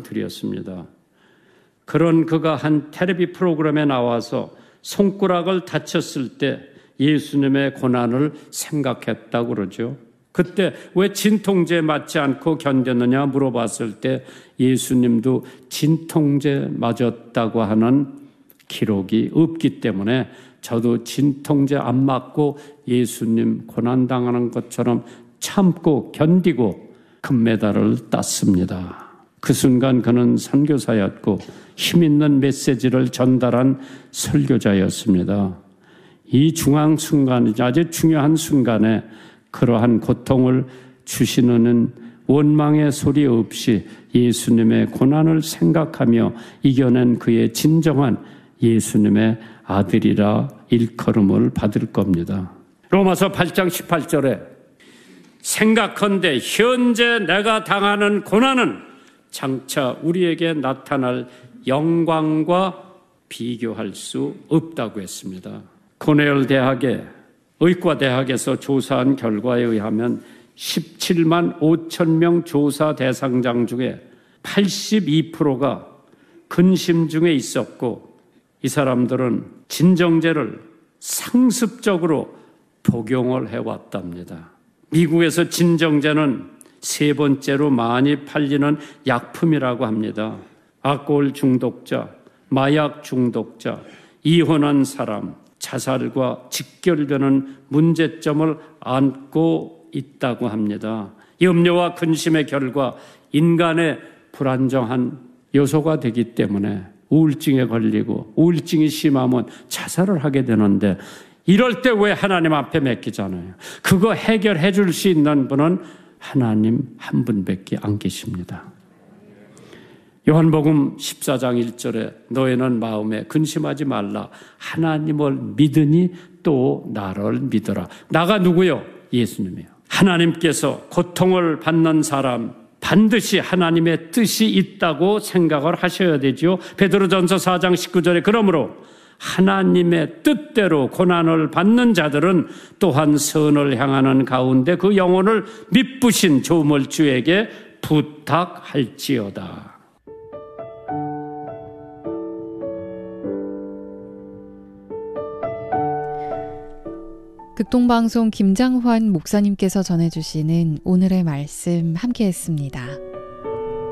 말씀을 드렸습니다. 그런 그가 한 텔레비 프로그램에 나와서 손가락을 다쳤을 때 예수님의 고난을 생각했다고 그러죠. 그때 왜 진통제 맞지 않고 견뎠느냐 물어봤을 때 예수님도 진통제 맞았다고 하는 기록이 없기 때문에 저도 진통제 안 맞고 예수님 고난당하는 것처럼 참고 견디고 금메달을 땄습니다. 그 순간 그는 선교사였고 힘있는 메시지를 전달한 설교자였습니다. 이 중앙 순간, 아주 중요한 순간에 그러한 고통을 주시는 원망의 소리 없이 예수님의 고난을 생각하며 이겨낸 그의 진정한 예수님의 아들이라 일컬음을 받을 겁니다. 로마서 8장 18절에 생각컨대 현재 내가 당하는 고난은 장차 우리에게 나타날 영광과 비교할 수 없다고 했습니다. 코넬 대학의 의과대학에서 조사한 결과에 의하면 17만 5천 명 조사 대상자 중에 82%가 근심 중에 있었고 이 사람들은 진정제를 상습적으로 복용을 해왔답니다. 미국에서 진정제는 세 번째로 많이 팔리는 약품이라고 합니다. 알코올 중독자, 마약 중독자, 이혼한 사람, 자살과 직결되는 문제점을 안고 있다고 합니다. 염려와 근심의 결과 인간의 불안정한 요소가 되기 때문에 우울증에 걸리고 우울증이 심하면 자살을 하게 되는데 이럴 때 왜 하나님 앞에 맡기잖아요. 그거 해결해 줄 수 있는 분은 하나님 한 분밖에 안 계십니다. 요한복음 14장 1절에 너희는 마음에 근심하지 말라. 하나님을 믿으니 또 나를 믿어라. 나가 누구요? 예수님이요. 하나님께서 고통을 받는 사람 반드시 하나님의 뜻이 있다고 생각을 하셔야 되죠. 베드로전서 4장 19절에 그러므로 하나님의 뜻대로 고난을 받는 자들은 또한 선을 향하는 가운데 그 영혼을 미쁘신 조물주에게 부탁할지어다. 극동방송 김장환 목사님께서 전해주시는 오늘의 말씀 함께했습니다.